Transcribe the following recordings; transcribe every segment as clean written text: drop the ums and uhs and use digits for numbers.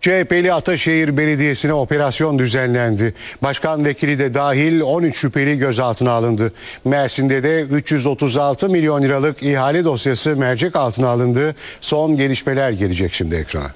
CHP'li Ataşehir Belediyesi'ne operasyon düzenlendi. Başkan vekili de dahil 13 şüpheli gözaltına alındı. Mersin'de de 336 milyon liralık ihale dosyası mercek altına alındı. Son gelişmeler gelecek şimdi ekrana.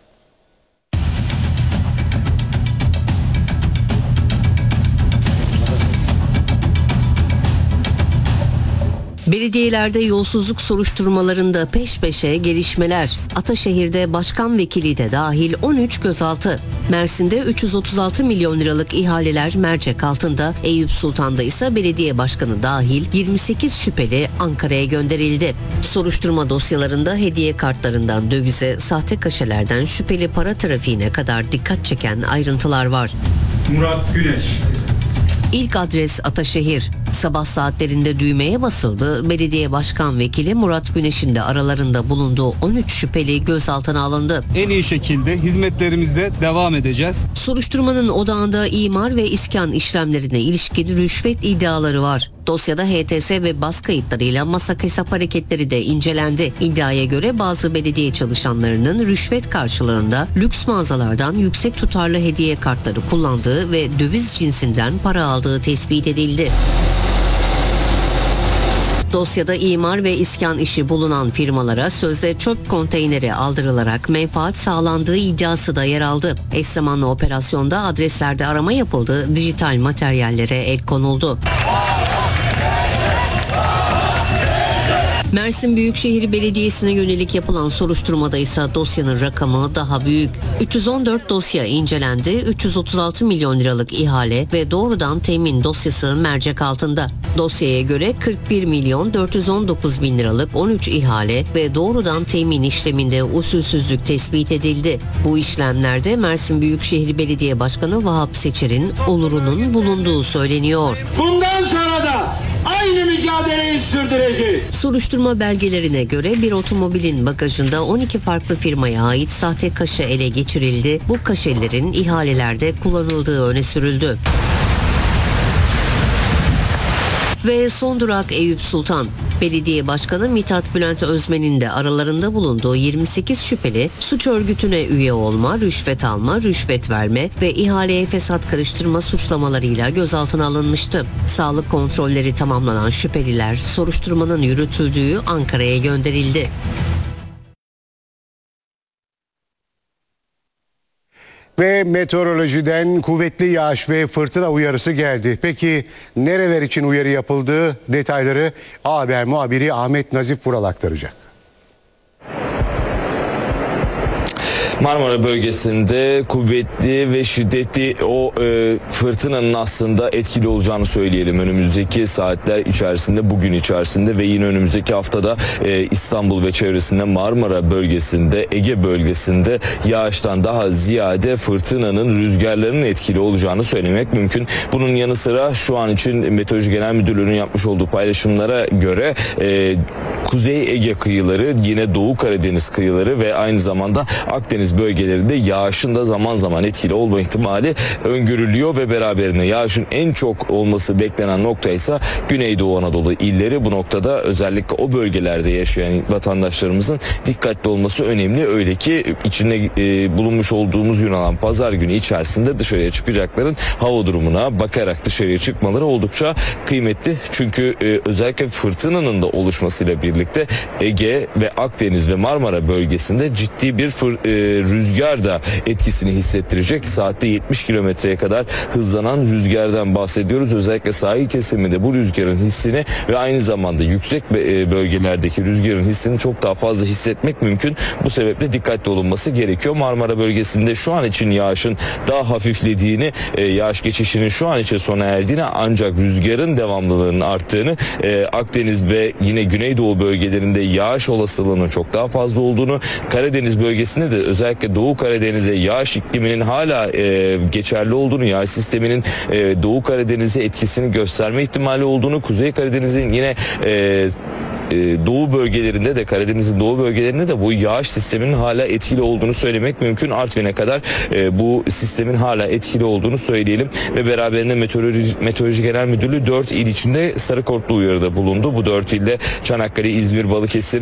Belediyelerde yolsuzluk soruşturmalarında peş peşe gelişmeler. Ataşehir'de başkan vekili de dahil 13 gözaltı. Mersin'de 336 milyon liralık ihaleler mercek altında. Eyüp Sultan'da ise belediye başkanı dahil 28 şüpheli Ankara'ya gönderildi. Soruşturma dosyalarında hediye kartlarından dövize, sahte kaşelerden şüpheli para trafiğine kadar dikkat çeken ayrıntılar var. Murat Güneş. İlk adres Ataşehir. Sabah saatlerinde düğmeye basıldı. Belediye Başkan Vekili Murat Güneş'in de aralarında bulunduğu 13 şüpheli gözaltına alındı. En iyi şekilde hizmetlerimize devam edeceğiz. Soruşturmanın odağında imar ve iskan işlemlerine ilişkin rüşvet iddiaları var. Dosyada HTS ve bas kayıtlarıyla masak hesap hareketleri de incelendi. İddiaya göre bazı belediye çalışanlarının rüşvet karşılığında lüks mağazalardan yüksek tutarlı hediye kartları kullandığı ve döviz cinsinden para aldığı tespit edildi. Dosyada imar ve iskan işi bulunan firmalara sözde çöp konteyneri aldırılarak menfaat sağlandığı iddiası da yer aldı. Eş zamanlı operasyonda adreslerde arama yapıldı, dijital materyallere el konuldu. Mersin Büyükşehir Belediyesi'ne yönelik yapılan soruşturmada ise dosyanın rakamı daha büyük. 314 dosya incelendi, 336 milyon liralık ihale ve doğrudan temin dosyası mercek altında. Dosyaya göre 41 milyon 419 bin liralık 13 ihale ve doğrudan temin işleminde usulsüzlük tespit edildi. Bu işlemlerde Mersin Büyükşehir Belediye Başkanı Vahap Seçer'in olurunun bulunduğu söyleniyor. Bundan sonra da aynı mücadeleyi sürdüreceğiz. Soruşturma belgelerine göre bir otomobilin bagajında 12 farklı firmaya ait sahte kaşe ele geçirildi. Bu kaşelerin ihalelerde kullanıldığı öne sürüldü. Ve son durak Eyüp Sultan. Belediye Başkanı Mithat Bülent Özmen'in de aralarında bulunduğu 28 şüpheli suç örgütüne üye olma, rüşvet alma, rüşvet verme ve ihaleye fesat karıştırma suçlamalarıyla gözaltına alınmıştı. Sağlık kontrolleri tamamlanan şüpheliler soruşturmanın yürütüldüğü Ankara'ya gönderildi. Ve meteorolojiden kuvvetli yağış ve fırtına uyarısı geldi. Peki nereler için uyarı yapıldığı detayları Haber muhabiri Ahmet Nazif Vural aktaracak. Marmara bölgesinde kuvvetli ve şiddetli fırtınanın aslında etkili olacağını söyleyelim. Önümüzdeki saatler içerisinde, bugün içerisinde ve yine önümüzdeki haftada İstanbul ve çevresinde, Marmara bölgesinde, Ege bölgesinde yağıştan daha ziyade fırtınanın, rüzgarlarının etkili olacağını söylemek mümkün. Bunun yanı sıra şu an için Meteoroloji Genel Müdürlüğü'nün yapmış olduğu paylaşımlara göre Kuzey Ege kıyıları, yine Doğu Karadeniz kıyıları ve aynı zamanda Akdeniz bölgelerinde yağışın da zaman zaman etkili olma ihtimali öngörülüyor ve beraberinde yağışın en çok olması beklenen nokta ise Güneydoğu Anadolu illeri. Bu noktada özellikle o bölgelerde yaşayan vatandaşlarımızın dikkatli olması önemli. Öyle ki içinde bulunmuş olduğumuz gün olan pazar günü içerisinde dışarıya çıkacakların hava durumuna bakarak dışarıya çıkmaları oldukça kıymetli. Çünkü özellikle fırtınanın da oluşmasıyla birlikte Ege ve Akdeniz ve Marmara bölgesinde ciddi bir rüzgar da etkisini hissettirecek. Saatte 70 kilometreye kadar hızlanan rüzgardan bahsediyoruz. Özellikle sahil kesiminde bu rüzgarın hissini ve aynı zamanda yüksek bölgelerdeki rüzgarın hissini çok daha fazla hissetmek mümkün. Bu sebeple dikkatli olunması gerekiyor. Marmara bölgesinde şu an için yağışın daha hafiflediğini, yağış geçişinin şu an için sona erdiğini, ancak rüzgarın devamlılığının arttığını, Akdeniz ve yine Güneydoğu bölgelerinde yağış olasılığının çok daha fazla olduğunu, Karadeniz bölgesinde de özellikle Doğu Karadeniz'e yağış ikliminin hala geçerli olduğunu, yağış sisteminin Doğu Karadeniz'e etkisini gösterme ihtimali olduğunu, Kuzey Karadeniz'in yine doğu bölgelerinde de, Karadeniz'in doğu bölgelerinde de bu yağış sisteminin hala etkili olduğunu söylemek mümkün. Artvin'e kadar bu sistemin hala etkili olduğunu söyleyelim ve beraberinde Meteoroloji Genel Müdürlüğü 4 il içinde sarı kodlu uyarıda bulundu. Bu 4 ilde Çanakkale, İzmir, Balıkesir,